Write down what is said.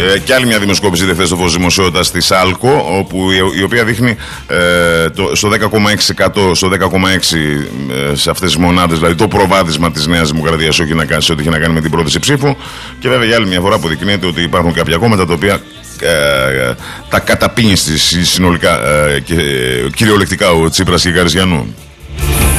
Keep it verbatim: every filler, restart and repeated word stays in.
Ε, και άλλη μια δημοσκόπηση δε χθες στο φως δημοσιότητας της ΑΛΚΟ, όπου η, η οποία δείχνει ε, το, στο δέκα κόμμα έξι τοις εκατό, στο δέκα κόμμα έξι τοις εκατό ε, σε αυτές τις μονάδες, δηλαδή το προβάδισμα της Νέας Δημοκρατίας σε ό,τι έχει να κάνει με την πρόταση ψήφου. Και βέβαια για άλλη μια φορά αποδεικνύεται ότι υπάρχουν κάποια κόμματα τα οποία ε, τα καταπίνει συνολικά ε, και ε, κυριολεκτικά ο Τσίπρας και Γαριζιανού.